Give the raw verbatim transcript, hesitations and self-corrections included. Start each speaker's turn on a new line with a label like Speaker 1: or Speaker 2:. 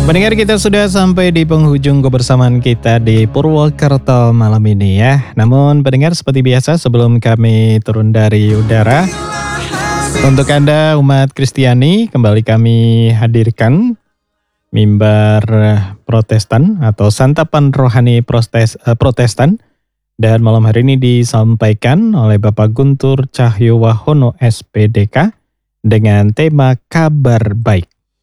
Speaker 1: Pendengar, kita sudah sampai di penghujung kebersamaan kita di Purwokerto malam ini ya. Namun pendengar, seperti biasa sebelum kami turun dari udara, untuk Anda umat Kristiani kembali kami hadirkan mimbar Protestan atau santapan rohani Protest, eh, Protestan. Dan malam hari ini disampaikan oleh Bapak Guntur Cahyowahono S P D K dengan tema kabar baik.